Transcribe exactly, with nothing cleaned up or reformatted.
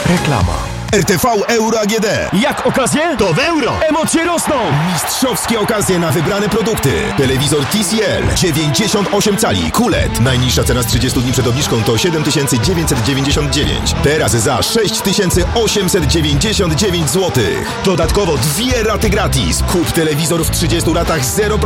Reklama. R T V Euro A G D. Jak okazje? To w euro! Emocje rosną! Mistrzowskie okazje na wybrane produkty. Telewizor T C L dziewięćdziesiąt osiem cali Q L E D. Najniższa cena z trzydziestu dni przed obniżką to siedem tysięcy dziewięćset dziewięćdziesiąt dziewięć. Teraz za sześć tysięcy osiemset dziewięćdziesiąt dziewięć złotych. Dodatkowo dwie raty gratis. Kup telewizor w trzydziestu latach zero procent